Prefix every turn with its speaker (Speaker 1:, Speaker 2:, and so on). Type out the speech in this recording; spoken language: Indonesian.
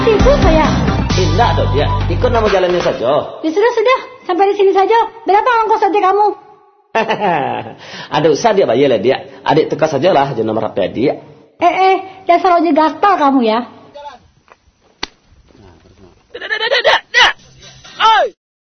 Speaker 1: Sibuk saya.
Speaker 2: Tidak dong dia, ikut nama jalannya saja.
Speaker 1: Ya sudah, sampai di sini saja. Berapa ongkos adik kamu?
Speaker 2: Ada usah dia bayar lah dia. Adik tukar sajalah je nomor HP dia.
Speaker 1: Dasar ojek gatal kamu ya.